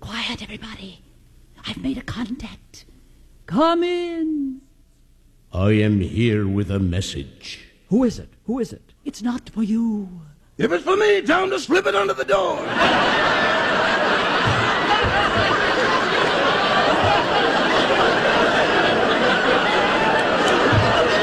Quiet, everybody. I've made a contact. Come in. I am here with a message. Who is it? Who is it? It's not for you. If it's for me, tell him to slip it under the door.